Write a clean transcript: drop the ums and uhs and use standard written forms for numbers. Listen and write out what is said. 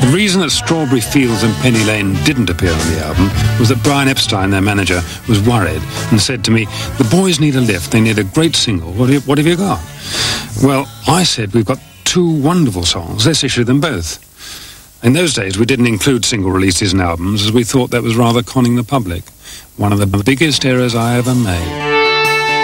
The reason that Strawberry Fields and Penny Lane didn't appear on the album was that Brian Epstein, their manager, was worried and said to me, the boys need a lift, they need a great single, what have you got? Well, I said, we've got two wonderful songs, let's issue them both. In those days, we didn't include single releases in albums, as we thought that was rather conning the public. One of the biggest errors I ever made.